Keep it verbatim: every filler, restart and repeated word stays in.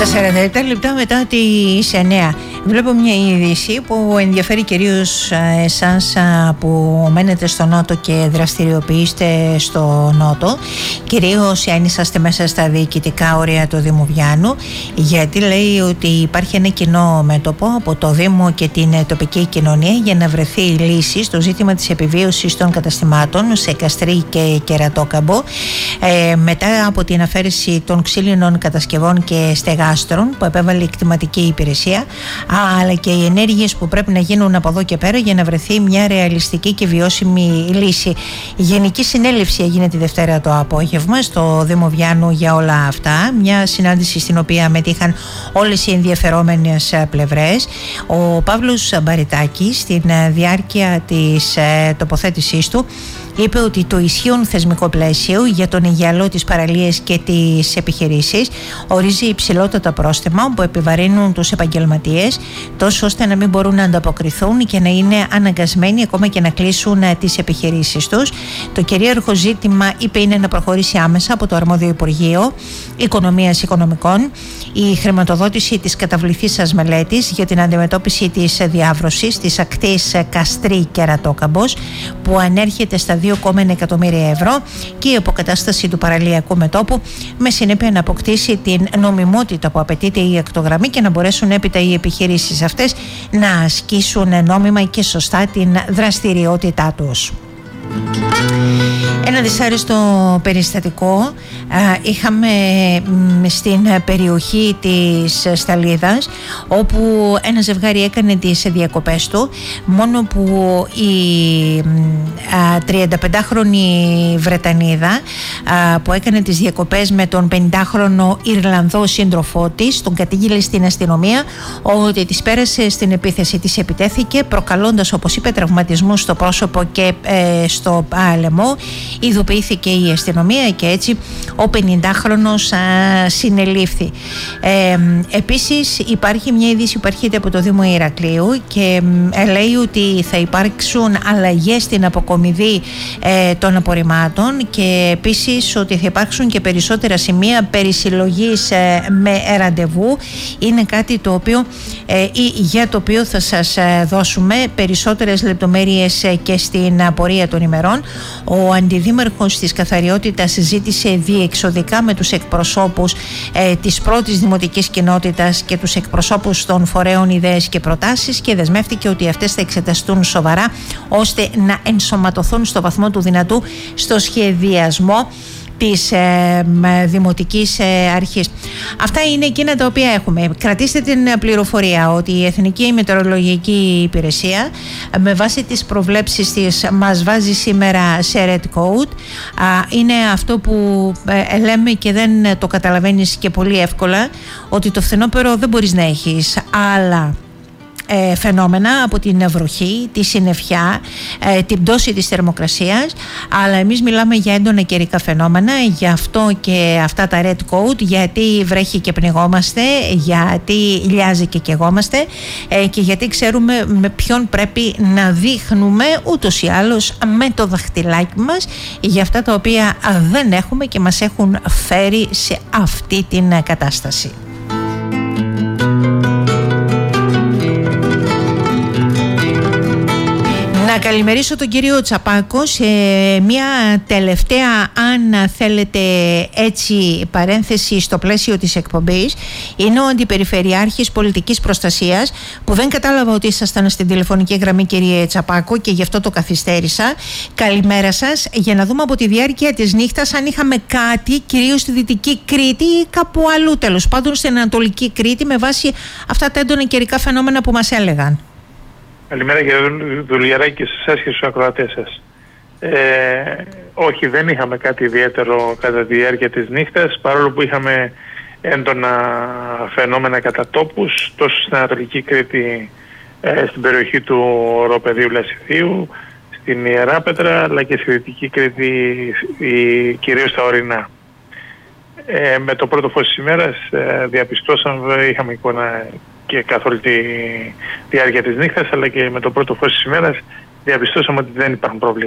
Στα σαράντα επτά λεπτά μετά τις εννιά βλέπω μια είδηση που ενδιαφέρει κυρίως εσάς που μένετε στο Νότο και δραστηριοποιείστε στο Νότο, κυρίως αν είσαστε μέσα στα διοικητικά όρια του Δήμου Βιάννου, γιατί λέει ότι υπάρχει ένα κοινό μέτωπο από το Δήμο και την τοπική κοινωνία για να βρεθεί λύση στο ζήτημα της επιβίωσης των καταστημάτων σε Καστρί και Κερατόκαμπο, ε, μετά από την αφαίρεση των ξύλινων κατασκευών και στεγάστρων που επέβαλε η κτηματική υπηρεσία, αλλά και οι ενέργειες που πρέπει να γίνουν από εδώ και πέρα για να βρεθεί μια ρεαλιστική και βιώσιμη λύση. Η Γενική Συνέλευση έγινε τη Δευτέρα το απόγευμα στο Δήμο Βιάννου για όλα αυτά, μια συνάντηση στην οποία μετήχαν όλες οι ενδιαφερόμενες πλευρές. Ο Παύλος Μπαριτάκης στην διάρκεια της τοποθέτησής του είπε ότι το ισχύον θεσμικό πλαίσιο για τον Αιγιαλό, τις παραλίες και τις επιχειρήσεις ορίζει υψηλότατα πρόστιμα που επιβαρύνουν τους επαγγελματίες τόσο ώστε να μην μπορούν να ανταποκριθούν και να είναι αναγκασμένοι ακόμα και να κλείσουν τις επιχειρήσεις τους. Το κυρίαρχο ζήτημα, είπε, είναι να προχωρήσει άμεσα από το αρμόδιο Υπουργείο Οικονομίας Οικονομικών η χρηματοδότηση της καταβληθήσας μελέτης για την αντιμετώπιση της διάβρωσης της ακτής Καστρί Κερατόκαμπος που ανέρχεται στα δύο κόμμα ένα εκατομμύρια ευρώ και η αποκατάσταση του παραλιακού μετώπου με συνέπεια να αποκτήσει την νομιμότητα που απαιτείται η ακτογραμμή και να μπορέσουν έπειτα οι επιχειρήσεις αυτές να ασκήσουν νόμιμα και σωστά την δραστηριότητά τους. Ένα δυσάρεστο περιστατικό είχαμε στην περιοχή της Σταλίδας, όπου ένα ζευγάρι έκανε τις διακοπές του, μόνο που η τριανταπεντάχρονη Βρετανίδα που έκανε τις διακοπές με τον πενηντάχρονο Ιρλανδό σύντροφό της τον κατήγγειλε στην αστυνομία ότι της πέρασε στην επίθεση, της επιτέθηκε προκαλώντας, όπως είπε, τραυματισμούς στο πρόσωπο και ε, στο α, λαιμό. Ειδοποιήθηκε η αστυνομία και έτσι ο πενηντάχρονος α, συνελήφθη. Ε, επίσης υπάρχει μια είδηση που έρχεται από το Δήμο Ηρακλείου και ε, λέει ότι θα υπάρξουν αλλαγές στην αποκομιδή ε, των απορριμμάτων και επίσης ότι θα υπάρξουν και περισσότερα σημεία περισυλλογής ε, με ραντεβού. Είναι κάτι το οποίο ε, ή για το οποίο θα σας ε, δώσουμε περισσότερες λεπτομέρειες ε, και στην πορεία των ημερών. Ο αντιδήμαρχος της καθαριότητας συζήτησε διεξοδικά με τους εκπροσώπους ε, της πρώτης δημοτικής κοινότητας και τους εκπροσώπους των φορέων ιδέες και προτάσεις και δεσμεύτηκε ότι αυτές θα εξεταστούν σοβαρά ώστε να ενσωματωθούν στο βαθμό του δυνατού στο σχεδιασμό της ε, Δημοτικής ε, Αρχής. Αυτά είναι εκείνα τα οποία έχουμε. Κρατήστε την πληροφορία ότι η Εθνική Μετεωρολογική Υπηρεσία με βάση τις προβλέψεις της μας βάζει σήμερα σε red code. Α, είναι αυτό που ε, λέμε και δεν το καταλαβαίνεις και πολύ εύκολα, ότι το φθινόπωρο δεν μπορείς να έχεις άλλα Ε, φαινόμενα από την βροχή, τη συννεφιά, ε, την πτώση της θερμοκρασίας, αλλά εμείς μιλάμε για έντονα καιρικά φαινόμενα, γι' αυτό και αυτά τα red code, γιατί βρέχει και πνιγόμαστε, γιατί λιάζει και καιγόμαστε ε, και γιατί ξέρουμε με ποιον πρέπει να δείχνουμε ούτως ή άλλως με το δαχτυλάκι μας για αυτά τα οποία δεν έχουμε και μας έχουν φέρει σε αυτή την κατάσταση. Να καλημερίσω τον κύριο Τσαπάκο σε μια τελευταία, αν θέλετε έτσι, παρένθεση στο πλαίσιο της εκπομπής. Είναι ο Αντιπεριφερειάρχης Πολιτικής Προστασίας, που δεν κατάλαβα ότι ήσασταν στην τηλεφωνική γραμμή, κύριε Τσαπάκο, και γι' αυτό το καθυστέρησα. Καλημέρα σας, για να δούμε από τη διάρκεια της νύχτας αν είχαμε κάτι, κυρίως στη Δυτική Κρήτη ή κάπου αλλού, τέλος πάντων στην Ανατολική Κρήτη, με βάση αυτά τα έντονα καιρικά φαινόμενα που μας έλεγαν. Καλημέρα κύριε Δουλιαράκη και σε εσάς και στους ακροατές σας. Ε, όχι, δεν είχαμε κάτι ιδιαίτερο κατά τη διάρκεια της νύχτας, παρόλο που είχαμε έντονα φαινόμενα κατά τόπους, τόσο στην Ανατολική Κρήτη, ε, στην περιοχή του Οροπεδίου Λασιθίου, στην Ιεράπετρα, αλλά και στη Δυτική Κρήτη, η, κυρίως στα ορεινά. Ε, με το πρώτο φως της ημέρας ε, διαπιστώσαμε, είχαμε εικόνα και καθ' όλη τη διάρκεια της νύχτας, αλλά και με το πρώτο φως της ημέρας διαπιστώσαμε ότι δεν υπάρχουν προβλήματα.